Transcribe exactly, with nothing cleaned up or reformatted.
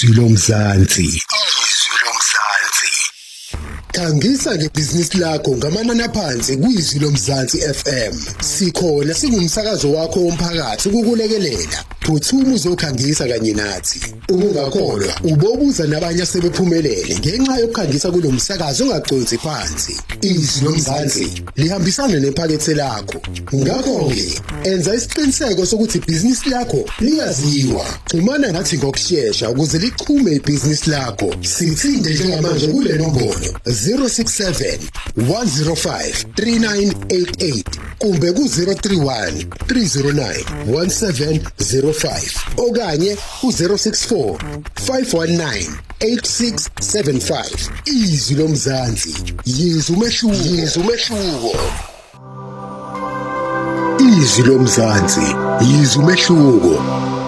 izwi lomzansi izwi lomzansi khangisa ngebhizinisi lakho ngamanani aphansi kwizwi lomzansi F M sikhona singumsakazo wakho womphakathi ukukulekelela phuthuma uzokhangisa kanye nathi ungakholwa ubobuza nabanye asebephumelele ngenxa yokukhangisa kulomsakazo ongaconsi phansi izwi lomzansi lihambisana nephakethe lakho ngakho ke enza isiqiniseko sokuthi ibhizinisi lakho liyaziwa xhumana nathi ngokusheshsha ukuze lichume ibhizinisi lakho sithinde njengamanje kule nombolo zero six seven one zero five three nine eight eight kumbe ku zero three one three zero nine one seven zero five okanye ku zero six four five one nine eight six seven five izwi lomzansi yizwe umehluko yizwe umehluko izwi lomzansi yizwe umehluko.